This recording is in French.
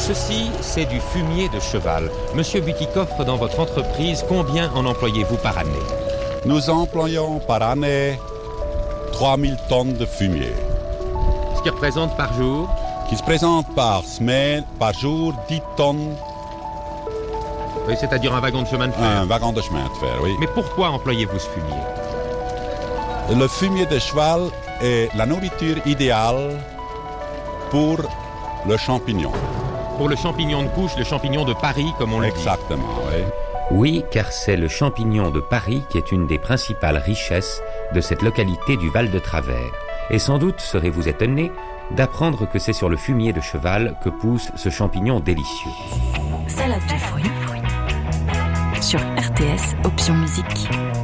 Ceci, c'est du fumier de cheval. Monsieur Butikoff, dans votre entreprise, combien en employez-vous par année? Nous employons par année 3000 tonnes de fumier. Ce qui représente par jour? Qui se présente par semaine, par jour, 10 tonnes. Oui, c'est-à-dire un wagon de chemin de fer. Un wagon de chemin de fer, oui. Mais pourquoi employez-vous ce fumier? Le fumier de cheval est la nourriture idéale pour le champignon. Pour le champignon de couche, le champignon de Paris, comme on le dit. Exactement, oui. Oui, car c'est le champignon de Paris qui est une des principales richesses de cette localité du Val de Travers. Et sans doute serez-vous étonné d'apprendre que c'est sur le fumier de cheval que pousse ce champignon délicieux. Salade de fruits sur RTS Option Musique.